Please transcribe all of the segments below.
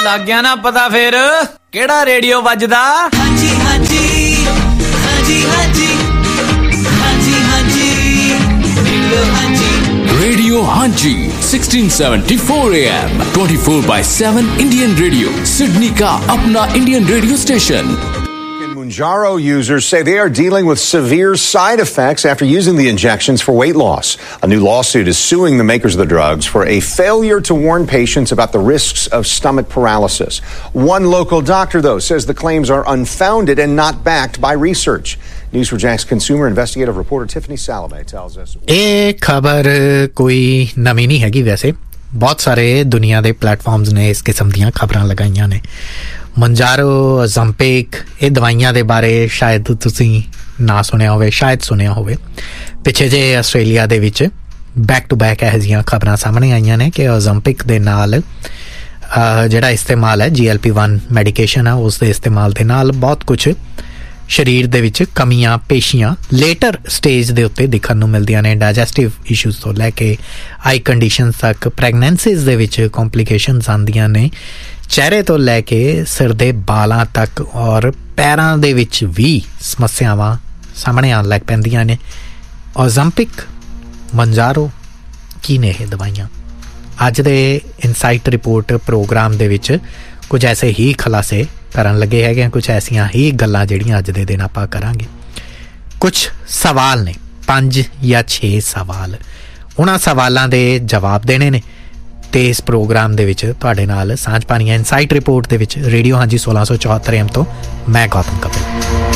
ਲੱਗ ਗਿਆ ਨਾ ਪਤਾ ਫੇਰ ਕਿਹੜਾ ਰੇਡੀਓ ਵੱਜਦਾ? ਹਾਂਜੀ ਹਾਂਜੀ ਹਾਂਜੀ ਹਾਂਜੀ ਹਾਂਜੀ ਹਾਂਜੀ ਰੇਡੀਓ ਹਾਂਜੀ Radio Hanji 1674 AM 24/7 Indian Radio Sydney ka apna Indian radio station. Mounjaro users say they are dealing with severe side effects after using the injections for weight loss. A new lawsuit is suing the makers of the drugs for a failure to warn patients about the risks of stomach paralysis. One local doctor, though, says the claims are unfounded and not backed by research. News4Jack's consumer investigative reporter Tiffany Salame tells us. ਇਹ ਖਬਰ ਕੋਈ ਨਵੀਂ ਨਹੀਂ ਹੈਗੀ ਵੈਸੇ ਬਹੁਤ ਸਾਰੇ ਦੁਨੀਆ ਦੇ ਪਲੇਟਫਾਰਮਸ ਨੇ ਇਸ ਕਿਸਮ ਦੀਆਂ ਖਬਰਾਂ ਲਗਾਈਆਂ ਨੇ ਮੰਜਾਰੋ ਓਜ਼ੈਂਪਿਕ ਇਹ ਦਵਾਈਆਂ ਦੇ ਬਾਰੇ ਸ਼ਾਇਦ ਤੁਸੀਂ ਨਾ ਸੁਣਿਆ ਹੋਵੇ ਸ਼ਾਇਦ ਸੁਣਿਆ ਹੋਵੇ ਪਿੱਛੇ ਜੇ ਆਸਟ੍ਰੇਲੀਆ ਦੇ ਵਿੱਚ ਬੈਕ ਟੂ ਬੈਕ ਇਹੋ ਜਿਹੀਆਂ ਖਬਰਾਂ ਸਾਹਮਣੇ ਆਈਆਂ ਨੇ ਕਿ ਓਜ਼ੈਂਪਿਕ ਦੇ ਨਾਲ ਜਿਹੜਾ ਇਸਤੇਮਾਲ ਹੈ GLP-1 ਮੈਡੀਕੇਸ਼ਨ ਆ ਉਸ ਦੇ ਇਸਤੇਮਾਲ ਦੇ ਨਾਲ ਬਹੁਤ ਕੁਛ ਸਰੀਰ ਦੇ ਵਿੱਚ ਕਮੀਆਂ ਪੇਸ਼ੀਆਂ ਲੇਟਰ ਸਟੇਜ ਦੇ ਉੱਤੇ ਦਿਖਣ ਨੂੰ ਮਿਲਦੀਆਂ ਨੇ ਡਾਈਜੈਸਟਿਵ ਇਸ਼ੂਜ਼ ਤੋਂ ਲੈ ਕੇ ਆਈ ਕੰਡੀਸ਼ਨਸ ਤੱਕ ਪ੍ਰੈਗਨੈਂਸੀਜ਼ ਦੇ ਵਿੱਚ ਕੰਪਲਿਕੇਸ਼ਨਸ ਆਉਂਦੀਆਂ ਨੇ ਚਿਹਰੇ ਤੋਂ ਲੈ ਕੇ ਸਿਰ ਦੇ ਬਾਲਾਂ ਤੱਕ ਔਰ ਪੈਰਾਂ ਦੇ ਵਿੱਚ ਵੀ ਸਮੱਸਿਆਵਾਂ ਸਾਹਮਣੇ ਆਉਣ ਲੱਗ ਪੈਂਦੀਆਂ ਨੇ ਓਜ਼ੈਂਪਿਕ ਮੰਜਾਰੋ ਕੀ ਨੇ ਇਹ ਦਵਾਈਆਂ ਅੱਜ ਦੇ ਇਨਸਾਈਟ ਰਿਪੋਰਟ ਪ੍ਰੋਗਰਾਮ ਦੇ ਵਿੱਚ ਕੁਝ ਐਸੇ ਹੀ ਖੁਲਾਸੇ ਕਰਨ ਲੱਗੇ ਹੈਗੇ ਕੁਝ ਐਸੀਆਂ ਹੀ ਗੱਲਾਂ ਜਿਹੜੀਆਂ ਅੱਜ ਦੇ ਦਿਨ ਆਪਾਂ ਕਰਾਂਗੇ ਕੁਝ ਸਵਾਲ ਨੇ 5 ਜਾਂ 6 ਸਵਾਲ ਉਹਨਾਂ ਸਵਾਲਾਂ ਦੇ ਜਵਾਬ ਦੇਣੇ ਨੇ ਤੇ ਇਸ ਪ੍ਰੋਗਰਾਮ ਦੇ ਵਿੱਚ ਤੁਹਾਡੇ ਨਾਲ ਸਾਂਝ ਪਾਣੀ ਹੈ ਇਨਸਾਈਟ ਰਿਪੋਰਟ ਦੇ ਵਿੱਚ ਰੇਡੀਓ ਹਾਂਜੀ 1674 AM ਤੋਂ ਮੈਂ ਗੌਤਮ ਕਪਿਲ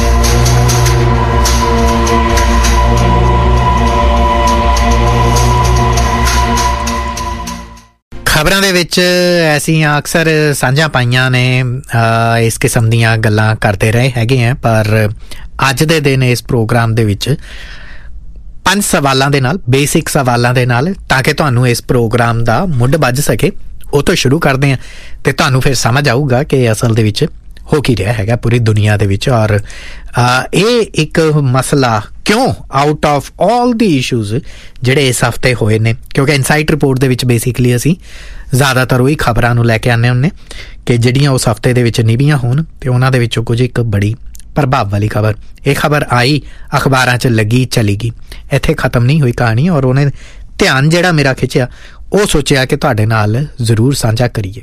ਖਬਰਾਂ ਦੇ ਵਿੱਚ ਐਸੀਆਂ ਅਕਸਰ ਸਾਂਝਾਂ ਪਾਈਆਂ ਨੇ ਇਸ ਕਿਸਮ ਦੀਆਂ ਗੱਲਾਂ ਕਰਦੇ ਰਹੇ ਹੈਗੇ ਆ ਪਰ ਅੱਜ ਦੇ ਦਿਨ ਇਸ ਪ੍ਰੋਗਰਾਮ ਦੇ ਵਿੱਚ 5 ਸਵਾਲਾਂ ਦੇ ਨਾਲ ਬੇਸਿਕ ਸਵਾਲਾਂ ਦੇ ਨਾਲ ਤਾਂ ਕਿ ਤੁਹਾਨੂੰ ਇਸ ਪ੍ਰੋਗਰਾਮ ਦਾ ਮੁੱਢ ਵੱਜ ਸਕੇ ਉਹ ਤੋਂ ਸ਼ੁਰੂ ਕਰਦੇ ਹਾਂ ਤੇ ਤੁਹਾਨੂੰ ਫਿਰ ਸਮਝ ਆਊਗਾ ਕਿ ਅਸਲ ਦੇ ਵਿੱਚ ਹੋ ਕੀ ਰਿਹਾ ਹੈਗਾ ਪੂਰੀ ਦੁਨੀਆ ਦੇ ਵਿੱਚ ਔਰ ਇਹ ਇੱਕ ਮਸਲਾ ਕਿਉਂ out of all the issues ਜਿਹੜੇ ਇਸ ਹਫ਼ਤੇ ਹੋਏ ਨੇ ਕਿਉਂਕਿ ਇਨਸਾਈਟ ਰਿਪੋਰਟ ਦੇ ਵਿੱਚ ਬੇਸਿਕਲੀ ਅਸੀਂ ਜ਼ਿਆਦਾਤਰ ਉਹੀ ਖਬਰਾਂ ਨੂੰ ਲੈ ਕੇ ਆਉਂਦੇ ਹੁੰਦੇ ਕਿ ਜਿਹੜੀਆਂ ਉਸ ਹਫ਼ਤੇ ਦੇ ਵਿੱਚ ਨਿਭੀਆਂ ਹੋਣ ਅਤੇ ਉਹਨਾਂ ਦੇ ਵਿੱਚੋਂ ਕੁਝ ਇੱਕ ਬੜੀ ਪ੍ਰਭਾਵ ਵਾਲੀ ਖਬਰ ਇਹ ਖਬਰ ਆਈ ਅਖਬਾਰਾਂ 'ਚ ਲੱਗੀ ਚਲੀ ਗਈ ਇੱਥੇ ਖ਼ਤਮ ਨਹੀਂ ਹੋਈ ਕਹਾਣੀ ਔਰ ਉਹਨੇ ਧਿਆਨ ਜਿਹੜਾ ਮੇਰਾ ਖਿੱਚਿਆ ਉਹ ਸੋਚਿਆ ਕਿ ਤੁਹਾਡੇ ਨਾਲ ਜ਼ਰੂਰ ਸਾਂਝਾ ਕਰੀਏ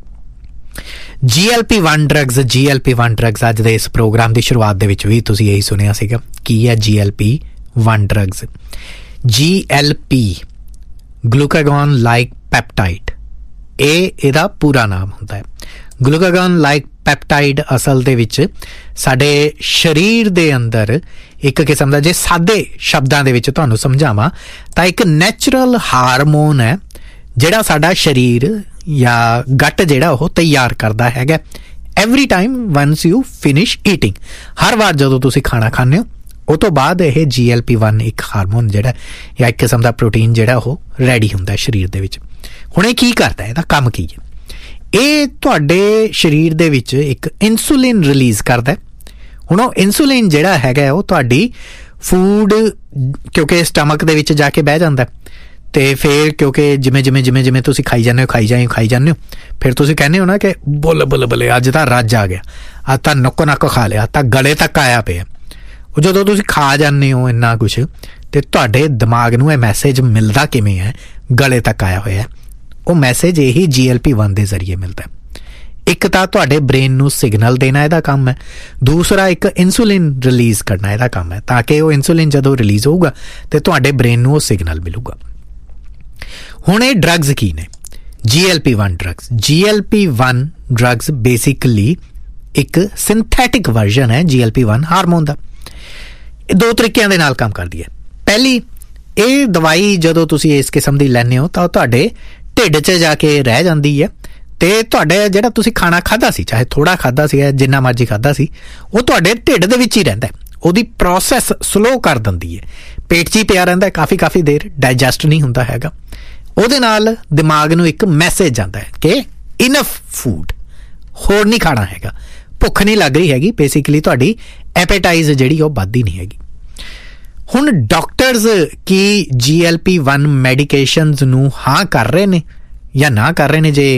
GLP-1 ਡਰੱਗਸ ਅੱਜ ਦੇ ਇਸ ਪ੍ਰੋਗਰਾਮ ਦੀ ਸ਼ੁਰੂਆਤ ਦੇ ਵਿੱਚ ਵੀ ਤੁਸੀਂ ਇਹੀ ਸੁਣਿਆ ਸੀਗਾ ਕੀ ਹੈ GLP-1 drugs GLP ਗਲੂਕਾਗੋਨ like peptide ਇਹਦਾ ਪੂਰਾ ਨਾਮ ਹੁੰਦਾ ਹੈ ਗਲੂਕਾਗੋਨ ਲਾਈਕ ਪੈਪਟਾਈਡ ਅਸਲ ਦੇ ਵਿੱਚ ਸਾਡੇ ਸਰੀਰ ਦੇ ਅੰਦਰ ਇੱਕ ਕਿਸਮ ਦਾ ਜੇ ਸਾਦੇ ਸ਼ਬਦਾਂ ਦੇ ਵਿੱਚ ਤੁਹਾਨੂੰ ਸਮਝਾਵਾਂ ਤਾਂ ਇੱਕ ਨੈਚੁਰਲ ਹਾਰਮੋਨ ਹੈ ਜਿਹੜਾ ਸਾਡਾ ਸਰੀਰ ਜਾਂ ਗੱਟ ਜਿਹੜਾ ਉਹ ਤਿਆਰ ਕਰਦਾ ਹੈਗਾ every time ones you finish eating ਹਰ ਵਾਰ ਜਦੋਂ ਤੁਸੀਂ ਖਾਣਾ ਖਾਂਦੇ ਹੋ ਉਹ ਤੋਂ ਬਾਅਦ ਇਹ GLP-1 ਇੱਕ ਹਾਰਮੋਨ ਜਿਹੜਾ ਜਾਂ ਇੱਕ ਕਿਸਮ ਦਾ ਪ੍ਰੋਟੀਨ ਜਿਹੜਾ ਉਹ ਰੈਡੀ ਹੁੰਦਾ ਸਰੀਰ ਦੇ ਵਿੱਚ ਹੁਣ ਇਹ ਕੀ ਕਰਦਾ ਇਹਦਾ ਕੰਮ ਕੀ ਹੈ ਇਹ ਤੁਹਾਡੇ ਸਰੀਰ ਦੇ ਵਿੱਚ ਇੱਕ ਇਨਸੂਲਿਨ ਰਿਲੀਜ਼ ਕਰਦਾ ਹੁਣ ਉਹ ਇਨਸੂਲਿਨ ਜਿਹੜਾ ਹੈਗਾ ਉਹ ਤੁਹਾਡੀ ਫੂਡ ਕਿਉਂਕਿ ਸਟਮਕ ਦੇ ਵਿੱਚ ਜਾ ਕੇ ਬਹਿ ਜਾਂਦਾ ਅਤੇ ਫਿਰ ਕਿਉਂਕਿ ਜਿਵੇਂ ਤੁਸੀਂ ਖਾਈ ਜਾਂਦੇ ਹੋ ਫਿਰ ਤੁਸੀਂ ਕਹਿੰਦੇ ਹੋ ਨਾ ਕਿ ਬੱਲੇ ਅੱਜ ਤਾਂ ਰੱਜ ਆ ਗਿਆ ਅੱਜ ਤਾਂ ਨੱਕ ਖਾ ਲਿਆ ਤਾਂ ਗਲੇ ਤੱਕ ਆਇਆ ਪਿਆ ਉਹ ਜਦੋਂ ਤੁਸੀਂ ਖਾ ਜਾਂਦੇ ਹੋ ਇੰਨਾ ਕੁਛ ਅਤੇ ਤੁਹਾਡੇ ਦਿਮਾਗ ਨੂੰ ਇਹ ਮੈਸੇਜ ਮਿਲਦਾ ਕਿਵੇਂ ਹੈ ਗਲੇ ਤੱਕ ਆਇਆ ਹੋਇਆ ਉਹ ਮੈਸੇਜ ਇਹੀ GLP-1 ਦੇ ਜ਼ਰੀਏ ਮਿਲਦਾ ਇੱਕ ਤਾਂ ਤੁਹਾਡੇ ਬ੍ਰੇਨ ਨੂੰ ਸਿਗਨਲ ਦੇਣਾ ਇਹਦਾ ਕੰਮ ਹੈ ਦੂਸਰਾ ਇੱਕ ਇਨਸੂਲਿਨ ਰਿਲੀਜ਼ ਕਰਨਾ ਇਹਦਾ ਕੰਮ ਹੈ ਤਾਂ ਕਿ ਉਹ ਇਨਸੂਲਿਨ ਜਦੋਂ ਰਿਲੀਜ਼ ਹੋਊਗਾ ਅਤੇ ਤੁਹਾਡੇ ਬ੍ਰੇਨ ਨੂੰ ਉਹ ਸਿਗਨਲ ਮਿਲੂਗਾ ਹੁਣ ਇਹ ਡਰੱਗਸ ਕੀ ਨੇ GLP-1 ਡਰੱਗਸ ਬੇਸਿਕਲੀ ਇੱਕ ਸਿੰਥੈਟਿਕ ਵਰਜ਼ਨ ਹੈ GLP-1 ਹਾਰਮੋਨ ਦਾ ਇਹ ਦੋ ਤਰੀਕਿਆਂ ਦੇ ਨਾਲ ਕੰਮ ਕਰਦੀ ਹੈ ਪਹਿਲੀ ਇਹ ਦਵਾਈ ਜਦੋਂ ਤੁਸੀਂ ਇਸ ਕਿਸਮ ਦੀ ਲੈਂਦੇ ਹੋ ਤਾਂ ਉਹ ਤੁਹਾਡੇ ਢਿੱਡ 'ਚ ਜਾ ਕੇ ਰਹਿ ਜਾਂਦੀ ਹੈ ਅਤੇ ਤੁਹਾਡੇ ਜਿਹੜਾ ਤੁਸੀਂ ਖਾਣਾ ਖਾਧਾ ਸੀ ਚਾਹੇ ਥੋੜ੍ਹਾ ਖਾਧਾ ਸੀ ਜਿੰਨਾ ਮਰਜ਼ੀ ਖਾਧਾ ਸੀ ਉਹ ਤੁਹਾਡੇ ਢਿੱਡ ਦੇ ਵਿੱਚ ਹੀ ਰਹਿੰਦਾ ਉਹਦੀ ਪ੍ਰੋਸੈਸ ਸਲੋ ਕਰ ਦਿੰਦੀ ਹੈ ਪੇਟ 'ਚ ਹੀ ਪਿਆ ਰਹਿੰਦਾ ਕਾਫੀ ਦੇਰ ਡਾਈਜੈਸਟ ਨਹੀਂ ਹੁੰਦਾ ਹੈਗਾ ਉਹਦੇ ਨਾਲ ਦਿਮਾਗ ਨੂੰ ਇੱਕ ਮੈਸੇਜ ਜਾਂਦਾ ਹੈ ਕਿ ਇਨਫ ਫੂਡ ਹੋਰ ਨਹੀਂ ਖਾਣਾ ਹੈਗਾ ਭੁੱਖ ਨਹੀਂ ਲੱਗ ਰਹੀ ਹੈਗੀ ਬੇਸਿਕਲੀ ਤੁਹਾਡੀ ਐਪੇਟਾਈਜ਼ ਜਿਹੜੀ ਉਹ ਵੱਧਦੀ ਨਹੀਂ ਹੈਗੀ ਹੁਣ ਡਾਕਟਰਸ ਕੀ GLP-1 ਮੈਡੀਕੇਸ਼ਨਸ ਨੂੰ ਹਾਂ ਕਰ ਰਹੇ ਨੇ ਜਾਂ ਨਾ ਕਰ ਰਹੇ ਨੇ ਜੇ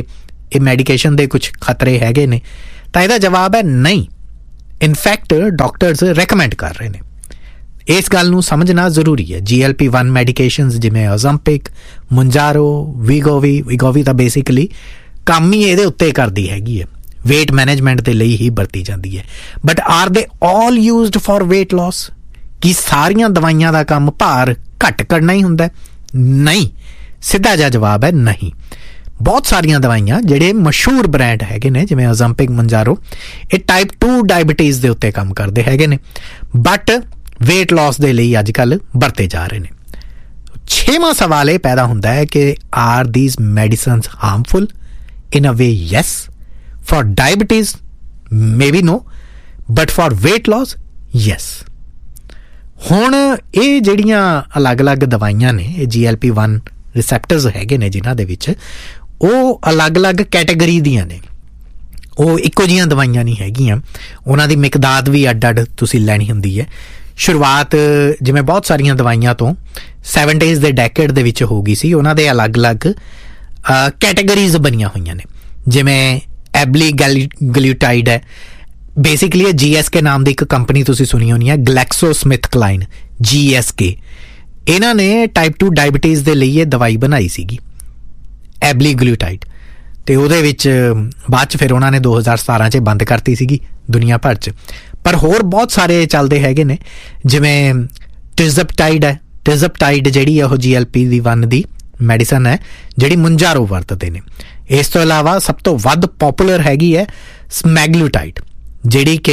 ਇਹ ਮੈਡੀਕੇਸ਼ਨ ਦੇ ਕੁਝ ਖਤਰੇ ਹੈਗੇ ਨੇ? ਤਾਂ ਇਹਦਾ ਜਵਾਬ ਹੈ ਨਹੀਂ। ਇਨਫੈਕਟ ਡਾਕਟਰਸ ਰეკਮੈਂਡ ਕਰ ਰਹੇ ਨੇ। ਇਸ ਗੱਲ ਨੂੰ ਸਮਝਣਾ ਜ਼ਰੂਰੀ ਹੈ। GLP-1 ਮੈਡੀਕੇਸ਼ਨਸ ਜਿਵੇਂ ਓਜ਼ੈਂਪਿਕ, ਮੁੰਜਾਰੋ, ਵੀਗੋਵੀ ਤਾਂ ਬੇਸਿਕਲੀ ਕੰਮ ਹੀ ਇਹਦੇ ਉੱਤੇ ਕਰਦੀ ਹੈਗੀ ਹੈ, ਵੇਟ ਮੈਨੇਜਮੈਂਟ ਦੇ ਲਈ ਹੀ ਵਰਤੀ ਜਾਂਦੀ ਹੈ। ਬਟ ਆਰ ਦੇ ਆਲ ਯੂਜ਼ਡ ਫॉर ਵੇਟ ਲਾਸ? ਕੀ ਸਾਰੀਆਂ ਦਵਾਈਆਂ ਦਾ ਕੰਮ ਭਾਰ ਘੱਟ ਕਰਨਾ ਹੀ ਹੁੰਦਾ? ਨਹੀਂ, ਸਿੱਧਾ ਜਿਹਾ ਜਵਾਬ ਹੈ ਨਹੀਂ। ਬਹੁਤ ਸਾਰੀਆਂ ਦਵਾਈਆਂ ਜਿਹੜੇ ਮਸ਼ਹੂਰ ਬ੍ਰਾਂਡ ਹੈਗੇ ਨੇ ਜਿਵੇਂ ਓਜ਼ੈਂਪਿਕ, ਮੁੰਜਾਰੋ, ਇਹ ਟਾਈਪ 2 ਡਾਇਬਟੀਜ਼ ਦੇ ਉੱਤੇ ਕੰਮ ਕਰਦੇ ਹੈਗੇ ਨੇ, ਬਟ ਵੇਟ ਲਾਸ ਦੇ ਲਈ ਅੱਜ ਕੱਲ੍ਹ ਵਰਤੇ ਜਾ ਰਹੇ ਨੇ। 6ਵਾਂ ਸਵਾਲ ਇਹ ਪੈਦਾ ਹੁੰਦਾ ਹੈ ਕਿ R these medicines harmful? In a way yes. For diabetes maybe no, but for weight loss yes। ਹੁਣ ਇਹ ਜਿਹੜੀਆਂ ਅਲੱਗ-ਅਲੱਗ ਦਵਾਈਆਂ ਨੇ, ਇਹ GLP-1 ਰਿਸੈਪਟਰਸ ਹੈਗੇ ਨੇ ਜਿਨ੍ਹਾਂ ਦੇ ਵਿੱਚ, ਉਹ ਅਲੱਗ-ਅਲੱਗ ਕੈਟੇਗਰੀ ਦੀਆਂ ਨੇ, ਉਹ ਇੱਕੋ ਜਿਹੀਆਂ ਦਵਾਈਆਂ ਨਹੀਂ ਹੈਗੀਆਂ। ਉਹਨਾਂ ਦੀ ਮਿਕਦਾਰ ਵੀ ਅੱਡ-ਅੱਡ ਤੁਸੀਂ ਲੈਣੀ ਹੁੰਦੀ ਹੈ। ਸ਼ੁਰੂਆਤ ਜਿਵੇਂ ਬਹੁਤ ਸਾਰੀਆਂ ਦਵਾਈਆਂ ਤੋਂ 70s ਦੇ ਡੈਕੇਡ ਦੇ ਵਿੱਚ ਹੋ ਗਈ ਸੀ। ਉਹਨਾਂ ਦੇ ਅਲੱਗ-ਅਲੱਗ ਕੈਟੇਗਰੀਜ਼ ਬਣੀਆਂ ਹੋਈਆਂ ਨੇ, ਜਿਵੇਂ ਐਬਲੀਗਲੂਟਾਈਡ ਹੈ, ਬੇਸਿਕਲੀ ਇਹ GSK ਨਾਮ ਦੀ ਇੱਕ ਕੰਪਨੀ ਤੁਸੀਂ ਸੁਣੀ ਹੋਣੀ ਹੈ, GlaxoSmithKline, GSK। ਇਹਨਾਂ ਨੇ ਟਾਈਪ 2 ਡਾਇਬਟੀਜ਼ ਦੇ ਲਈ ਇਹ ਦਵਾਈ ਬਣਾਈ ਸੀਗੀ ਐਬਲੀਗਲੂਟਾਈਡ, ਤੇ ਉਹਦੇ ਵਿੱਚ ਬਾਅਦ 'ਚ ਫਿਰ ਉਹਨਾਂ ਨੇ 2017 'ਚ ਬੰਦ ਕਰਤੀ ਸੀਗੀ ਦੁਨੀਆ ਭਰ 'ਚ। ਪਰ ਹੋਰ ਬਹੁਤ ਸਾਰੇ ਚੱਲਦੇ ਹੈਗੇ ਨੇ, ਜਿਵੇਂ ਟਿਜ਼ਪਟਾਈਡ ਹੈ। ਟਿਜ਼ਪਟਾਈਡ ਜਿਹੜੀ ਉਹ GLP-1 ਦੀ ਮੈਡੀਸਨ ਹੈ ਜਿਹੜੀ ਮੁੰਜਾਰੋ ਵਰਤਦੇ ਨੇ। ਇਸ ਤੋਂ ਇਲਾਵਾ ਸਭ ਤੋਂ ਵੱਧ ਪੋਪੂਲਰ ਹੈਗੀ ਹੈ ਸਮੈਗਲੂਟਾਈਡ, ਜਿਹੜੀ ਕਿ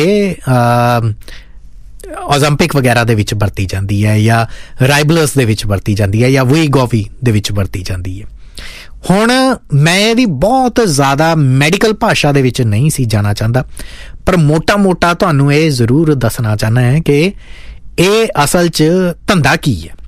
ਓਜ਼ੈਂਪਿਕ ਵਗੈਰਾ ਦੇ ਵਿੱਚ ਵਰਤੀ ਜਾਂਦੀ ਹੈ, ਜਾਂ ਰਾਈਬਲਸ ਦੇ ਵਿੱਚ ਵਰਤੀ ਜਾਂਦੀ ਹੈ, ਜਾਂ ਵੀਗੋਵੀ ਦੇ ਵਿੱਚ ਵਰਤੀ ਜਾਂਦੀ ਹੈ। ਹੁਣ ਮੈਂ ਇਹਦੀ ਬਹੁਤ ਜ਼ਿਆਦਾ ਮੈਡੀਕਲ ਭਾਸ਼ਾ ਦੇ ਵਿੱਚ ਨਹੀਂ ਸੀ ਜਾਣਾ ਚਾਹੁੰਦਾ, ਪਰ ਮੋਟਾ-ਮੋਟਾ ਤੁਹਾਨੂੰ ਇਹ ਜ਼ਰੂਰ ਦੱਸਣਾ ਚਾਹੁੰਦਾ ਹੈ ਕਿ ਇਹ ਅਸਲ 'ਚ ਧੰਦਾ ਕੀ ਹੈ।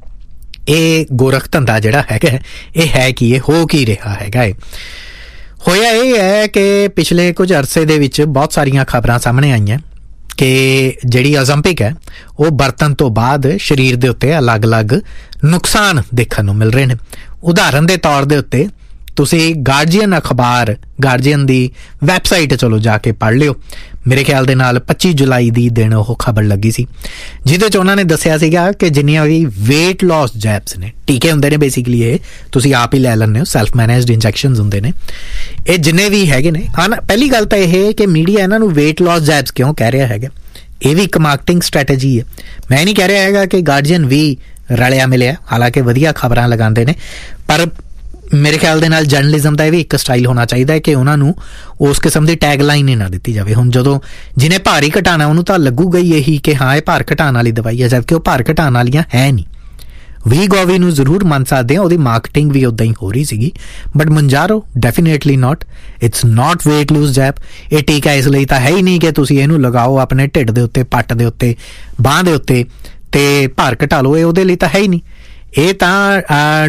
ਇਹ ਗੋਰਖ ਧੰਦਾ ਜਿਹੜਾ ਹੈਗਾ, ਇਹ ਹੈ ਕੀ, ਇਹ ਹੋ ਕੀ ਰਿਹਾ ਹੈਗਾ। ਹੋਇਆ ਇਹ ਹੈ ਕਿ ਪਿਛਲੇ ਕੁਝ ਅਰਸੇ ਦੇ ਵਿੱਚ ਬਹੁਤ ਸਾਰੀਆਂ ਖਬਰਾਂ ਸਾਹਮਣੇ ਆਈਆਂ ਕਿ ਜਿਹੜੀ ਓਜ਼ੈਂਪਿਕ ਹੈ ਉਹ ਵਰਤਣ ਤੋਂ ਬਾਅਦ ਸਰੀਰ ਦੇ ਉੱਤੇ ਅਲੱਗ-ਅਲੱਗ ਨੁਕਸਾਨ ਦੇਖਣ ਨੂੰ ਮਿਲ ਰਹੇ ਨੇ। ਉਦਾਹਰਨ ਦੇ ਤੌਰ ਦੇ ਉੱਤੇ ਤੁਸੀਂ ਗਾਰਡੀਅਨ ਅਖਬਾਰ, ਗਾਰਡੀਅਨ ਦੀ ਵੈਬਸਾਈਟ ਚਲੋ ਜਾ ਕੇ ਪੜ੍ਹ ਲਿਓ। ਮੇਰੇ ਖਿਆਲ ਦੇ ਨਾਲ 25 ਜੁਲਾਈ ਦੀ ਦਿਨ ਉਹ ਖਬਰ ਲੱਗੀ ਸੀ, ਜਿਹਦੇ 'ਚ ਉਹਨਾਂ ਨੇ ਦੱਸਿਆ ਸੀਗਾ ਕਿ ਜਿੰਨੀਆਂ ਵੀ ਵੇਟ ਲਾਸ ਜੈਬਸ ਨੇ, ਟੀਕੇ ਹੁੰਦੇ ਨੇ ਬੇਸਿਕਲੀ, ਇਹ ਤੁਸੀਂ ਆਪ ਹੀ ਲੈ ਲੈਂਦੇ ਹੋ, ਸੈਲਫ ਮੈਨੇਜਡ ਇੰਜੈਕਸ਼ਨਸ ਹੁੰਦੇ ਨੇ, ਇਹ ਜਿੰਨੇ ਵੀ ਹੈਗੇ ਨੇ। ਪਹਿਲੀ ਗੱਲ ਤਾਂ ਇਹ ਕਿ ਮੀਡੀਆ ਇਹਨਾਂ ਨੂੰ ਵੇਟ ਲਾਸ ਜੈਬਸ ਕਿਉਂ ਕਹਿ ਰਿਹਾ ਹੈਗਾ, ਇਹ ਵੀ ਇੱਕ ਮਾਰਕੀਟਿੰਗ ਸਟ੍ਰੈਟਜੀ ਹੈ। ਮੈਂ ਨਹੀਂ ਕਹਿ ਰਿਹਾ ਹੈਗਾ ਕਿ ਗਾਰਡੀਅਨ ਵੀ ਰਲਿਆ ਮਿਲਿਆ, ਹਾਲਾਂਕਿ ਵਧੀਆ ਖਬਰਾਂ ਲਗਾਉਂਦੇ ਨੇ, ਪਰ ਮੇਰੇ ਖਿਆਲ ਦੇ ਨਾਲ ਜਰਨਲਿਜ਼ਮ ਦਾ ਇਹ ਵੀ ਇੱਕ ਸਟਾਈਲ ਹੋਣਾ ਚਾਹੀਦਾ ਹੈ ਕਿ ਉਹਨਾਂ ਨੂੰ ਉਸ ਕਿਸਮ ਦੀ ਟੈਗ ਲਾਈਨ ਹੀ ਨਾ ਦਿੱਤੀ ਜਾਵੇ। ਹੁਣ ਜਦੋਂ ਜਿਹਨੇ ਭਾਰ ਹੀ ਘਟਾਉਣਾ ਉਹਨੂੰ ਤਾਂ ਲੱਗੂਗਾ ਹੀ ਇਹੀ ਕਿ ਹਾਂ ਇਹ ਭਾਰ ਘਟਾਉਣ ਵਾਲੀ ਦਵਾਈ ਹੈ, ਜਦਕਿ ਉਹ ਭਾਰ ਘਟਾਉਣ ਵਾਲੀਆਂ ਹੈ ਨਹੀਂ। ਵੀਗੋਵੀ ਨੂੰ ਜ਼ਰੂਰ ਮੰਨ ਸਕਦੇ ਹਾਂ, ਉਹਦੀ ਮਾਰਕੀਟਿੰਗ ਵੀ ਉੱਦਾਂ ਹੀ ਹੋ ਰਹੀ ਸੀਗੀ, but ਮੁੰਜਾਰੋ definitely not, it's not weight lose ਜੈਬ। ਇਹ ਟੀਕਾ ਇਸ ਲਈ ਤਾਂ ਹੈ ਹੀ ਨਹੀਂ ਕਿ ਤੁਸੀਂ ਇਹਨੂੰ ਲਗਾਓ ਆਪਣੇ ਢਿੱਡ ਦੇ ਉੱਤੇ, ਪੱਟ ਦੇ ਉੱਤੇ, ਬਾਂਹ ਦੇ ਉੱਤੇ ਤੇ ਭਾਰ ਘਟਾ ਲਓ, ਇਹ ਉਹਦੇ ਲਈ ਤਾਂ ਹੈ ਹੀ ਨਹੀਂ। ਇਹ ਤਾਂ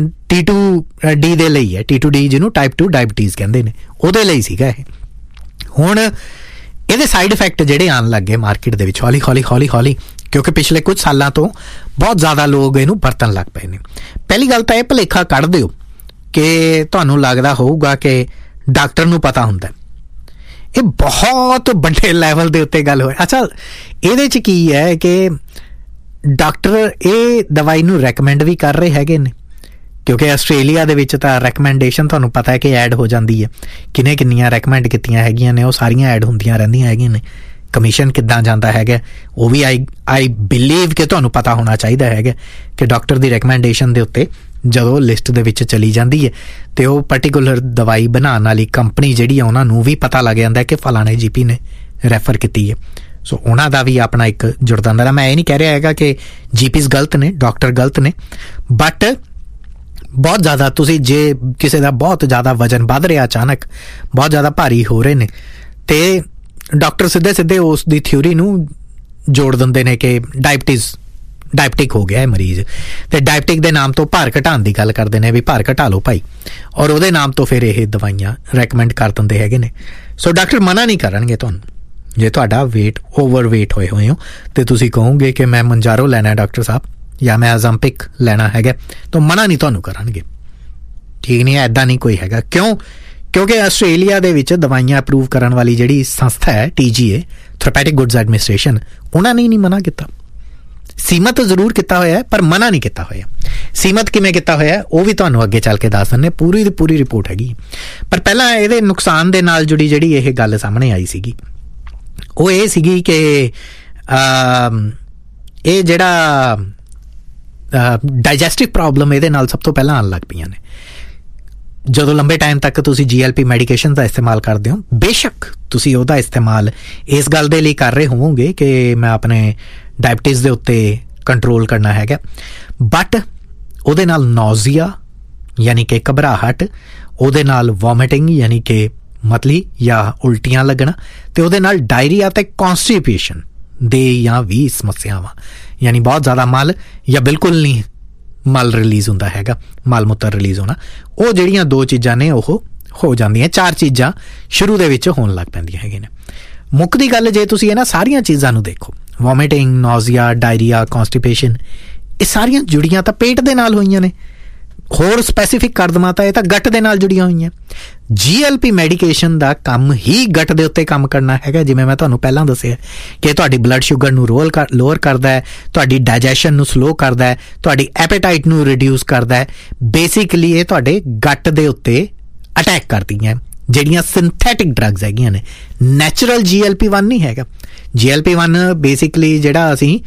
T2D ਦੇ ਲਈ ਹੈ, T2D ਜਿਹਨੂੰ ਟਾਈਪ 2 ਡਾਇਬਟੀਜ਼ ਕਹਿੰਦੇ ਨੇ, ਉਹਦੇ ਲਈ ਸੀਗਾ ਇਹ। ਹੁਣ ਇਹਦੇ ਸਾਈਡ ਇਫੈਕਟ ਜਿਹੜੇ ਆਉਣ ਲੱਗੇ ਮਾਰਕੀਟ ਦੇ ਵਿੱਚ ਹੌਲੀ, ਕਿਉਂਕਿ ਪਿਛਲੇ ਕੁਝ ਸਾਲਾਂ ਤੋਂ ਬਹੁਤ ਜ਼ਿਆਦਾ ਲੋਕ ਇਹਨੂੰ ਵਰਤਣ ਲੱਗ ਪਏ ਨੇ। ਪਹਿਲੀ ਗੱਲ ਤਾਂ ਇਹ ਭੁਲੇਖਾ ਕੱਢ ਦਿਓ ਕਿ ਤੁਹਾਨੂੰ ਲੱਗਦਾ ਹੋਊਗਾ ਕਿ ਡਾਕਟਰ ਨੂੰ ਪਤਾ ਹੁੰਦਾ, ਇਹ ਬਹੁਤ ਵੱਡੇ ਲੈਵਲ ਦੇ ਉੱਤੇ ਗੱਲ ਹੋਈ। ਅੱਛਾ, ਇਹਦੇ 'ਚ ਕੀ ਹੈ ਕਿ ਡਾਕਟਰ ਇਹ ਦਵਾਈ ਨੂੰ ਰੈਕਮੈਂਡ ਵੀ ਕਰ ਰਹੇ ਹੈਗੇ ਨੇ, ਕਿਉਂਕਿ ਆਸਟ੍ਰੇਲੀਆ ਦੇ ਵਿੱਚ ਤਾਂ ਰੈਕਮੈਂਡੇਸ਼ਨ ਤੁਹਾਨੂੰ ਪਤਾ ਹੈ ਕਿ ਐਡ ਹੋ ਜਾਂਦੀ ਹੈ, ਕਿੰਨੀਆਂ ਰੈਕਮੈਂਡ ਕੀਤੀਆਂ ਹੈਗੀਆਂ ਨੇ ਉਹ ਸਾਰੀਆਂ ਐਡ ਹੁੰਦੀਆਂ ਰਹਿੰਦੀਆਂ ਹੈਗੀਆਂ ਨੇ। ਕਮਿਸ਼ਨ ਕਿੱਦਾਂ ਜਾਂਦਾ ਹੈਗਾ ਉਹ ਵੀ ਆਈ ਬਿਲੀਵ ਕਿ ਤੁਹਾਨੂੰ ਪਤਾ ਹੋਣਾ ਚਾਹੀਦਾ ਹੈਗਾ ਕਿ ਡਾਕਟਰ ਦੀ ਰੈਕਮੈਂਡੇਸ਼ਨ ਦੇ ਉੱਤੇ ਜਦੋਂ ਲਿਸਟ ਦੇ ਵਿੱਚ ਚਲੀ ਜਾਂਦੀ ਹੈ ਤੇ ਉਹ ਪਰਟੀਕੂਲਰ ਦਵਾਈ ਬਣਾਉਣ ਵਾਲੀ ਕੰਪਨੀ ਜਿਹੜੀ ਆ ਉਹਨਾਂ ਨੂੰ ਵੀ ਪਤਾ ਲੱਗ ਜਾਂਦਾ ਕਿ ਫਲਾਣੇ GP ਨੇ ਰੈਫਰ ਕੀਤੀ ਹੈ। ਸੋ ਉਹਨਾਂ ਦਾ ਵੀ ਆਪਣਾ ਇੱਕ ਜੁੜਦਾ ਹੁੰਦਾ। ਮੈਂ ਇਹ ਨਹੀਂ ਕਹਿ ਰਿਹਾ ਹੈਗਾ ਕਿ GPs ਗਲਤ ਨੇ, ਡਾਕਟਰ ਗਲਤ ਨੇ, ਬਟ ਬਹੁਤ ਜ਼ਿਆਦਾ ਤੁਸੀਂ ਜੇ ਕਿਸੇ ਦਾ ਬਹੁਤ ਜ਼ਿਆਦਾ ਵਜ਼ਨ ਵੱਧ ਰਿਹਾ, ਅਚਾਨਕ ਬਹੁਤ ਜ਼ਿਆਦਾ ਭਾਰੀ ਹੋ ਰਹੇ ਨੇ, ਤੇ ਡਾਕਟਰ ਸਿੱਧੇ ਉਸ ਦੀ ਥਿਊਰੀ ਨੂੰ ਜੋੜ ਦਿੰਦੇ ਨੇ ਕਿ ਡਾਇਬਟਿਕ ਹੋ ਗਿਆ ਹੈ ਮਰੀਜ਼, ਤੇ ਡਾਇਬਟਿਕ ਦੇ ਨਾਮ ਤੋਂ ਭਾਰ ਘਟਾਉਣ ਦੀ ਗੱਲ ਕਰਦੇ ਨੇ ਵੀ ਭਾਰ ਘਟਾ ਲਓ ਭਾਈ, ਔਰ ਉਹਦੇ ਨਾਮ ਤੋਂ ਫਿਰ ਇਹ ਦਵਾਈਆਂ ਰੈਕਮੈਂਡ ਕਰ ਦਿੰਦੇ ਹੈਗੇ ਨੇ। ਸੋ ਡਾਕਟਰ ਮਨਾ ਨਹੀਂ ਕਰਨਗੇ ਤੁਹਾਨੂੰ। ਜੇ ਤੁਹਾਡਾ ਓਵਰਵੇਟ ਹੋਏ ਹੋ ਤੇ ਤੁਸੀਂ ਕਹੋਗੇ ਕਿ ਮੈਂ ਮੁੰਜਾਰੋ ਲੈਣਾ ਡਾਕਟਰ ਸਾਹਿਬ ਜਾਂ ਮੈਂ ਓਜ਼ੈਂਪਿਕ ਲੈਣਾ ਹੈਗਾ, ਤਾਂ ਮਨਾ ਨਹੀਂ ਤੁਹਾਨੂੰ ਕਰਨਗੇ। ਠੀਕ ਨਹੀਂ ਹੈ, ਇੱਦਾਂ ਨਹੀਂ ਕੋਈ ਹੈਗਾ। ਕਿਉਂ? ਕਿਉਂਕਿ ਆਸਟ੍ਰੇਲੀਆ ਦੇ ਵਿੱਚ ਦਵਾਈਆਂ ਅਪਰੂਵ ਕਰਨ ਵਾਲੀ ਜਿਹੜੀ ਸੰਸਥਾ ਹੈ TGA, ਥੈਰੇਪੈਟਿਕ ਗੁੱਡਸ ਐਡਮਿਨਿਸਟ੍ਰੇਸ਼ਨ, ਉਹਨਾਂ ਨੇ ਨਹੀਂ ਮਨਾ ਕੀਤਾ। ਸੀਮਤ ਜ਼ਰੂਰ ਕੀਤਾ ਹੋਇਆ ਪਰ ਮਨਾ ਨਹੀਂ ਕੀਤਾ ਹੋਇਆ। ਸੀਮਤ ਕਿਵੇਂ ਕੀਤਾ ਹੋਇਆ ਉਹ ਵੀ ਤੁਹਾਨੂੰ ਅੱਗੇ ਚੱਲ ਕੇ ਦੱਸ ਦਿੰਦੇ, ਪੂਰੀ ਦੀ ਪੂਰੀ ਰਿਪੋਰਟ ਹੈਗੀ। ਪਰ ਪਹਿਲਾਂ ਇਹਦੇ ਨੁਕਸਾਨ ਦੇ ਨਾਲ ਜੁੜੀ ਜਿਹੜੀ ਇਹ ਗੱਲ ਸਾਹਮਣੇ ਆਈ ਸੀਗੀ ਉਹ ਇਹ ਸੀਗੀ ਕਿ ਇਹ ਜਿਹੜਾ ਡਾਈਜੈਸਟਿਵ ਪ੍ਰੋਬਲਮ ਇਹਦੇ ਨਾਲ ਸਭ ਤੋਂ ਪਹਿਲਾਂ ਆਉਣ ਲੱਗ ਪਈਆਂ ਨੇ। ਜਦੋਂ ਲੰਬੇ ਟਾਈਮ ਤੱਕ ਤੁਸੀਂ GLP ਮੈਡੀਕੇਸ਼ਨ ਦਾ ਇਸਤੇਮਾਲ ਕਰਦੇ ਹੋ, ਬੇਸ਼ੱਕ ਤੁਸੀਂ ਉਹਦਾ ਇਸਤੇਮਾਲ ਇਸ ਗੱਲ ਦੇ ਲਈ ਕਰ ਰਹੇ ਹੋਵੋਗੇ ਕਿ ਮੈਂ ਆਪਣੇ ਡਾਇਬਟੀਜ਼ ਦੇ ਉੱਤੇ ਕੰਟਰੋਲ ਕਰਨਾ ਹੈਗਾ, ਬਟ ਉਹਦੇ ਨਾਲ ਨੌਜ਼ੀਆ ਯਾਨੀ ਕਿ ਘਬਰਾਹਟ, ਉਹਦੇ ਨਾਲ ਵੋਮਿਟਿੰਗ ਯਾਨੀ ਕਿ ਮਤਲੀ ਜਾਂ ਉਲਟੀਆਂ ਲੱਗਣਾ, ਤੇ ਉਹਦੇ ਨਾਲ ਡਾਇਰੀਆ ਤੇ ਕੌਂਸਟੀਪੇਸ਼ਨ ਦੇ ਜਾਂ ਵੀ ਸਮੱਸਿਆਵਾਂ, ਯਾਨੀ ਬਹੁਤ ਜ਼ਿਆਦਾ ਮਲ ਜਾਂ ਬਿਲਕੁਲ ਨਹੀਂ ਮਲ ਰਿਲੀਜ਼ ਹੁੰਦਾ ਹੈਗਾ, ਮਲ ਮੂਤਰ ਰਿਲੀਜ਼ ਹੋਣਾ, ਉਹ ਜਿਹੜੀਆਂ 2 ਚੀਜ਼ਾਂ ਨੇ ਉਹ ਹੋ ਜਾਂਦੀਆਂ। 4 ਚੀਜ਼ਾਂ ਸ਼ੁਰੂ ਦੇ ਵਿੱਚ ਹੋਣ ਲੱਗ ਪੈਂਦੀਆਂ ਹੈਗੀਆਂ ਨੇ। ਮੁੱਕਦੀ ਗੱਲ ਜੇ ਤੁਸੀਂ ਇਹਨਾਂ ਸਾਰੀਆਂ ਚੀਜ਼ਾਂ ਨੂੰ ਦੇਖੋ, ਵੋਮਿਟਿੰਗ, ਨੌਜ਼ੀਆ, ਡਾਇਰੀਆ, ਕੌਂਸਟੀਪੇਸ਼ਨ, ਇਹ ਸਾਰੀਆਂ ਜੁੜੀਆਂ ਤਾਂ ਪੇਟ ਦੇ ਨਾਲ ਹੋਈਆਂ ਨੇ। ਹੋਰ ਸਪੈਸੀਫਿਕ ਕਰ ਦੇਵਾਂ ਤਾਂ ਇਹ ਤਾਂ ਗੱਟ ਦੇ ਨਾਲ ਜੁੜੀਆਂ ਹੋਈਆਂ। GLP ਮੈਡੀਕੇਸ਼ਨ ਦਾ ਕੰਮ ਹੀ ਗੱਟ ਦੇ ਉੱਤੇ ਕੰਮ ਕਰਨਾ ਹੈਗਾ। ਜਿਵੇਂ ਮੈਂ ਤੁਹਾਨੂੰ ਪਹਿਲਾਂ ਦੱਸਿਆ ਕਿ ਤੁਹਾਡੀ ਬਲੱਡ ਸ਼ੂਗਰ ਨੂੰ ਲੋਅਰ ਕਰਦਾ ਹੈ, ਤੁਹਾਡੀ ਡਾਈਜੈਸ਼ਨ ਨੂੰ ਸਲੋ ਕਰਦਾ ਹੈ, ਤੁਹਾਡੀ ਐਪੇਟਾਈਟ ਨੂੰ ਰਿਡਿਊਸ ਕਰਦਾ ਹੈ। ਬੇਸਿਕਲੀ ਇਹ ਤੁਹਾਡੇ ਗੱਟ ਦੇ ਉੱਤੇ ਅਟੈਕ ਕਰਦੀਆਂ ਜਿਹੜੀਆਂ ਸਿੰਥੈਟਿਕ ਡਰੱਗਸ ਹੈਗੀਆਂ ਨੇ। ਨੈਚੁਰਲ GLP-1 ਨਹੀਂ ਹੈਗਾ। GLP-1 ਬੇਸਿਕਲੀ ਜਿਹੜਾ ਅਸੀਂ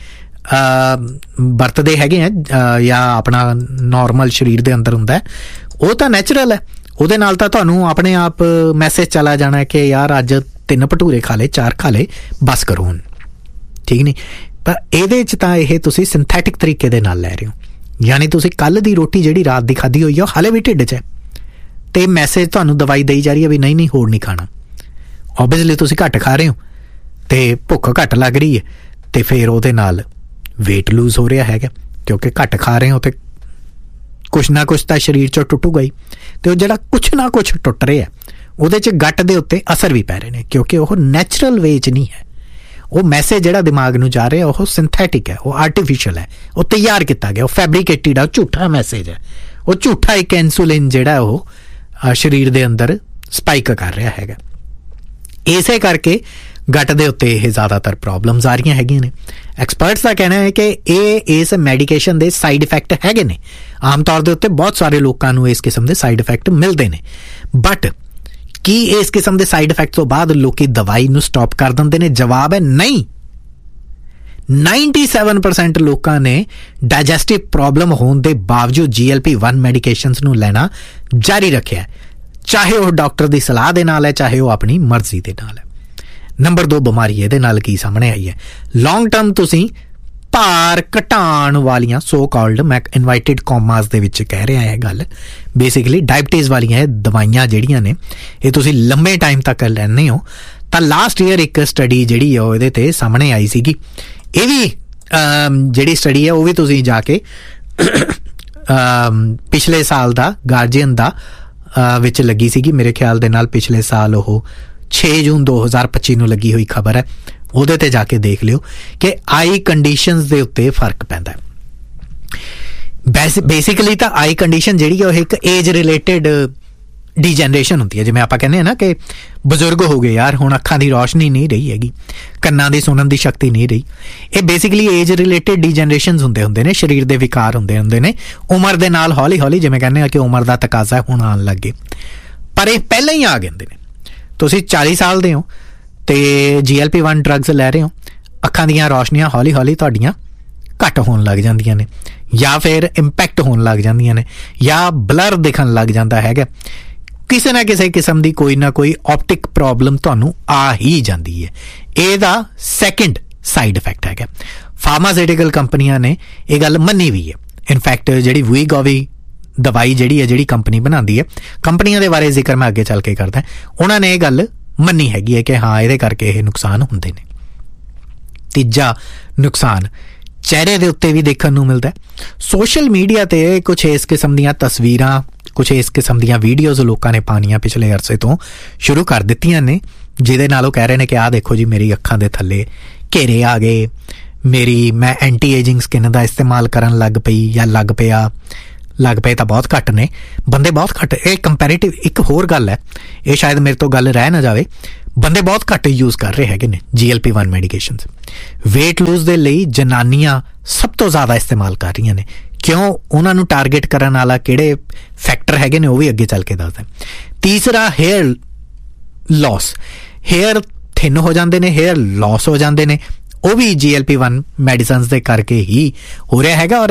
ਵਰਤਦੇ ਹੈਗੇ ਆ ਜਾਂ ਆਪਣਾ ਨਾਰਮਲ ਸਰੀਰ ਦੇ ਅੰਦਰ ਹੁੰਦਾ, ਉਹ ਤਾਂ ਨੈਚੁਰਲ ਹੈ। ਉਹਦੇ ਨਾਲ ਤਾਂ ਤੁਹਾਨੂੰ ਆਪਣੇ ਆਪ ਮੈਸੇਜ ਚਲਾ ਜਾਣਾ ਕਿ ਯਾਰ ਅੱਜ 3 ਭਟੂਰੇ ਖਾ ਲਏ, 4 ਖਾ ਲਏ, ਬਸ ਕਰੋ ਹੁਣ, ਠੀਕ ਨਹੀਂ। ਪਰ ਇਹਦੇ 'ਚ ਤਾਂ ਇਹ ਤੁਸੀਂ ਸਿੰਥੈਟਿਕ ਤਰੀਕੇ ਦੇ ਨਾਲ ਲੈ ਰਹੇ ਹੋ, ਯਾਨੀ ਤੁਸੀਂ ਕੱਲ੍ਹ ਦੀ ਰੋਟੀ ਜਿਹੜੀ ਰਾਤ ਦੀ ਖਾਧੀ ਹੋਈ ਆ ਉਹ ਹਾਲੇ ਵੀ ਢਿੱਡ 'ਚ ਹੈ, ਤੇ ਮੈਸੇਜ ਤੁਹਾਨੂੰ ਦਵਾਈ ਦੇਈ ਜਾ ਰਹੀ ਹੈ ਵੀ ਨਹੀਂ ਹੋਰ ਨਹੀਂ ਖਾਣਾ। ਓਬਵੀਅਸਲੀ ਤੁਸੀਂ ਘੱਟ ਖਾ ਰਹੇ ਹੋ ਤੇ ਭੁੱਖ ਘੱਟ ਲੱਗ ਰਹੀ ਹੈ, ਤੇ ਫਿਰ ਉਹਦੇ ਨਾਲ ਵੇਟ ਲੂਜ਼ ਹੋ ਰਿਹਾ ਹੈਗਾ, ਕਿਉਂਕਿ ਘੱਟ ਖਾ ਰਹੇ ਹੋ ਤੇ ਕੁਛ ਨਾ ਕੁਛ ਤਾਂ ਸਰੀਰ 'ਚੋਂ ਟੁੱਟੂਗਾ ਹੀ, ਤੇ ਉਹ ਜਿਹੜਾ ਕੁਛ ਨਾ ਕੁਛ ਟੁੱਟ ਰਿਹਾ ਉਹਦੇ 'ਚ ਗੱਟ ਦੇ ਉੱਤੇ ਅਸਰ ਵੀ ਪੈ ਰਹੇ ਨੇ, ਕਿਉਂਕਿ ਉਹ ਨੈਚੁਰਲ ਵੇ 'ਚ ਨਹੀਂ ਹੈ। ਉਹ ਮੈਸੇਜ ਜਿਹੜਾ ਦਿਮਾਗ ਨੂੰ ਜਾ ਰਿਹਾ ਉਹ ਸਿੰਥੈਟਿਕ ਹੈ, ਉਹ ਆਰਟੀਫਿਸ਼ੀਅਲ ਹੈ, ਉਹ ਤਿਆਰ ਕੀਤਾ ਗਿਆ, ਉਹ ਫੈਬਰੀਕੇਟਿਡ ਹੈ, ਉਹ ਝੂਠਾ ਮੈਸੇਜ ਹੈ, ਉਹ ਝੂਠਾ ਇੱਕ ਇਨਸੂਲਿਨ ਜਿਹੜਾ ਉਹ ਸਰੀਰ ਦੇ ਅੰਦਰ ਸਪਾਈਕ ਕਰ ਰਿਹਾ ਹੈਗਾ। ਇਸੇ ਕਰਕੇ ਗੱਟ ਦੇ ਉੱਤੇ ਇਹ ਜ਼ਿਆਦਾਤਰ ਪ੍ਰੋਬਲਮਸ ਆ ਰਹੀਆਂ ਹੈਗੀਆਂ ਨੇ। ਐਕਸਪਰਟਸ ਦਾ ਕਹਿਣਾ ਹੈ ਕਿ ਇਹ ਇਸ ਮੈਡੀਕੇਸ਼ਨ ਦੇ ਸਾਈਡ ਇਫੈਕਟ ਹੈਗੇ ਨੇ। ਆਮ ਤੌਰ ਦੇ ਉੱਤੇ ਬਹੁਤ ਸਾਰੇ ਲੋਕਾਂ ਨੂੰ ਇਸ ਕਿਸਮ ਦੇ ਸਾਈਡ ਇਫੈਕਟ ਮਿਲਦੇ ਨੇ, ਬਟ ਕੀ ਇਸ ਕਿਸਮ ਦੇ ਸਾਈਡ ਇਫੈਕਟ ਤੋਂ ਬਾਅਦ ਲੋਕੀ ਦਵਾਈ ਨੂੰ ਸਟਾਪ ਕਰ ਦਿੰਦੇ ਨੇ? ਜਵਾਬ ਹੈ ਨਹੀਂ। 97% ਲੋਕਾਂ ਨੇ ਡਾਈਜੈਸਟਿਵ ਪ੍ਰੋਬਲਮ ਹੋਣ ਦੇ ਬਾਵਜੂਦ GLP-1 ਮੈਡੀਕੇਸ਼ਨਸ ਨੂੰ ਲੈਣਾ ਜਾਰੀ ਰੱਖਿਆ, ਚਾਹੇ ਉਹ ਡਾਕਟਰ ਦੀ ਸਲਾਹ ਦੇ ਨਾਲ ਹੈ, ਚਾਹੇ ਉਹ ਆਪਣੀ ਮਰਜ਼ੀ ਦੇ ਨਾਲ ਹੈ। ਨੰਬਰ 2 ਬਿਮਾਰੀ ਇਹਦੇ ਨਾਲ ਕੀ ਸਾਹਮਣੇ ਆਈ ਹੈ? ਲੌਂਗ ਟਰਮ ਤੁਸੀਂ ਭਾਰ ਘਟਾਉਣ ਵਾਲੀਆਂ ਸੋ ਕਾਲਡ, ਮੈਂ ਇਨਵਾਈਟਿਡ ਕੌਮਾਸ ਦੇ ਵਿੱਚ ਕਹਿ ਰਿਹਾ ਇਹ ਗੱਲ, ਬੇਸਿਕਲੀ ਡਾਇਬਟੀਜ਼ ਵਾਲੀਆਂ ਇਹ ਦਵਾਈਆਂ ਜਿਹੜੀਆਂ ਨੇ ਇਹ ਤੁਸੀਂ ਲੰਬੇ ਟਾਈਮ ਤੱਕ ਲੈਂਦੇ ਹੋ ਤਾਂ ਲਾਸਟ ਈਅਰ ਇੱਕ ਸਟੱਡੀ ਜਿਹੜੀ ਉਹ ਇਹਦੇ ਤੇ ਸਾਹਮਣੇ ਆਈ ਸੀਗੀ। ਇਹ ਵੀ ਜਿਹੜੀ ਸਟੱਡੀ ਹੈ ਉਹ ਵੀ ਤੁਸੀਂ ਜਾ ਕੇ ਪਿਛਲੇ ਸਾਲ ਦਾ ਗਾਰਡੀਅਨ ਦਾ ਵਿੱਚ ਲੱਗੀ ਸੀਗੀ, ਮੇਰੇ ਖਿਆਲ ਦੇ ਨਾਲ ਪਿਛਲੇ ਸਾਲ ਉਹ 6 ਜੂਨ 2025 ਨੂੰ ਲੱਗੀ ਹੋਈ ਖਬਰ ਹੈ, ਉਹਦੇ ਤੇ ਜਾ ਕੇ ਦੇਖ ਲਿਓ ਕਿ ਆਈ ਕੰਡੀਸ਼ਨਸ ਦੇ ਉੱਤੇ ਫਰਕ ਪੈਂਦਾ। ਬੇਸਿਕਲੀ ਤਾਂ ਆਈ ਕੰਡੀਸ਼ਨ ਜਿਹੜੀ ਉਹ ਇੱਕ ਏਜ ਰਿਲੇਟਿਡ ਡੀਜਨਰੇਸ਼ਨ ਹੁੰਦੀ ਹੈ। ਜਿਵੇਂ ਆਪਾਂ ਕਹਿੰਦੇ ਹਾਂ ਨਾ ਕਿ ਬਜ਼ੁਰਗ ਹੋ ਗਏ ਯਾਰ, ਹੁਣ ਅੱਖਾਂ ਦੀ ਰੋਸ਼ਨੀ ਨਹੀਂ ਰਹੀ ਹੈਗੀ, ਕੰਨਾਂ ਦੀ ਸੁਣਨ ਦੀ ਸ਼ਕਤੀ ਨਹੀਂ ਰਹੀ, ਇਹ ਬੇਸਿਕਲੀ ਏਜ ਰਿਲੇਟਿਡ ਡੀਜਨਰੇਸ਼ਨਸ ਹੁੰਦੇ ਨੇ, ਸਰੀਰ ਦੇ ਵਿਕਾਰ ਹੁੰਦੇ ਨੇ ਉਮਰ ਦੇ ਨਾਲ। ਹੌਲੀ ਹੌਲੀ ਜਿਵੇਂ ਕਹਿੰਦੇ ਆ ਕਿ ਉਮਰ ਦਾ ਤਕਾਜ਼ਾ ਹੁਣ ਆਉਣ ਲੱਗੇ, ਪਰ ਇਹ ਪਹਿਲਾਂ ਹੀ ਆ ਜਾਂਦੇ ਨੇ। ਤੁਸੀਂ 40 ਸਾਲ ਦੇ ਹੋ ਤੇ GLP-1 ਡਰੱਗਸ ਲੈ ਰਹੇ ਹੋ, ਅੱਖਾਂ ਦੀਆਂ ਰੋਸ਼ਨੀਆਂ ਹੌਲੀ ਹੌਲੀ ਤੁਹਾਡੀਆਂ ਘੱਟ ਹੋਣ ਲੱਗ ਜਾਂਦੀਆਂ ਨੇ, ਜਾਂ ਫਿਰ ਇੰਪੈਕਟ ਹੋਣ ਲੱਗ ਜਾਂਦੀਆਂ ਨੇ, ਜਾਂ ਬਲਰ ਦਿਖਣ ਲੱਗ ਜਾਂਦਾ ਹੈਗਾ। ਕਿਸੇ ਨਾ ਕਿਸੇ ਕਿਸਮ ਦੀ ਕੋਈ ਨਾ ਕੋਈ ਆਪਟਿਕ ਪ੍ਰੋਬਲਮ ਤੁਹਾਨੂੰ ਆ ਹੀ ਜਾਂਦੀ ਹੈ। ਇਹਦਾ ਸੈਕਿੰਡ ਸਾਈਡ ਇਫੈਕਟ ਹੈਗਾ। ਫਾਰਮਾਸਿਊਟੀਕਲ ਕੰਪਨੀਆਂ ਨੇ ਇਹ ਗੱਲ ਮੰਨੀ ਵੀ ਹੈ। ਇਨਫੈਕਟ ਜਿਹੜੀ ਵੀਗੋਵੀ ਦਵਾਈ ਜਿਹੜੀ ਕੰਪਨੀ ਬਣਾਉਂਦੀ ਹੈ, ਕੰਪਨੀਆਂ ਦੇ ਬਾਰੇ ਜ਼ਿਕਰ ਮੈਂ ਅੱਗੇ ਚੱਲ ਕੇ ਕਰਦਾ, ਉਹਨਾਂ ਨੇ ਇਹ ਗੱਲ ਮੰਨੀ ਹੈਗੀ ਹੈ ਕਿ ਹਾਂ ਇਹਦੇ ਕਰਕੇ ਇਹ ਨੁਕਸਾਨ ਹੁੰਦੇ ਨੇ। ਤੀਜਾ ਨੁਕਸਾਨ ਚਿਹਰੇ ਦੇ ਉੱਤੇ ਵੀ ਦੇਖਣ ਨੂੰ ਮਿਲਦਾ। ਸੋਸ਼ਲ ਮੀਡੀਆ ਤੇ ਕੁਛ ਇਸ ਕਿਸਮ ਦੀਆਂ ਤਸਵੀਰਾਂ, ਕੁਛ ਇਸ ਕਿਸਮ ਦੀਆਂ ਵੀਡੀਓਜ਼ ਲੋਕਾਂ ਨੇ ਪਾਉਣੀਆਂ ਪਿਛਲੇ ਅਰਸੇ ਤੋਂ ਸ਼ੁਰੂ ਕਰ ਦਿੱਤੀਆਂ ਨੇ, ਜਿਹਦੇ ਨਾਲ ਉਹ ਕਹਿ ਰਹੇ ਨੇ ਕਿ ਆਹ ਦੇਖੋ ਜੀ ਮੇਰੀ ਅੱਖਾਂ ਦੇ ਥੱਲੇ ਘੇਰੇ ਆ ਗਏ, ਮੈਂ ਐਂਟੀ ਏਜਿੰਗ ਸਕਿਨ ਦਾ ਇਸਤੇਮਾਲ ਕਰਨ ਲੱਗ ਪਈ ਜਾਂ ਲੱਗ ਪਿਆ, ਲੱਗ ਪਏ ਤਾਂ ਬਹੁਤ ਘੱਟ ਨੇ, ਬੰਦੇ ਬਹੁਤ ਘੱਟ। ਇਹ ਕੰਪੈਰੀਟਿਵ ਇੱਕ ਹੋਰ ਗੱਲ ਹੈ, ਇਹ ਸ਼ਾਇਦ ਮੇਰੇ ਤੋਂ ਗੱਲ ਰਹਿ ਨਾ ਜਾਵੇ, ਬੰਦੇ ਬਹੁਤ ਘੱਟ ਯੂਜ਼ ਕਰ ਰਹੇ ਹੈਗੇ ਨੇ GLP-1 ਮੈਡੀਕੇਸ਼ਨਸ। ਵੇਟ ਲੂਜ਼ ਦੇ ਲਈ ਜਨਾਨੀਆਂ ਸਭ ਤੋਂ ਜ਼ਿਆਦਾ ਇਸਤੇਮਾਲ ਕਰ ਰਹੀਆਂ ਨੇ। ਕਿਉਂ? ਉਹਨਾਂ ਨੂੰ ਟਾਰਗੇਟ ਕਰਨ ਵਾਲਾ ਕਿਹੜੇ ਫੈਕਟਰ ਹੈਗੇ ਨੇ ਉਹ ਵੀ ਅੱਗੇ ਚੱਲ ਕੇ ਦੱਸਦਾ। ਤੀਸਰਾ, ਹੇਅਰ ਲਾਸ। ਹੇਅਰ ਥਿਨ ਹੋ ਜਾਂਦੇ ਨੇ, ਹੇਅਰ ਲਾਸ ਹੋ ਜਾਂਦੇ ਨੇ, ਉਹ ਵੀ GLP-1 ਮੈਡੀਸਨਸ ਦੇ ਕਰਕੇ ਹੀ ਹੋ ਰਿਹਾ ਹੈਗਾ। ਔਰ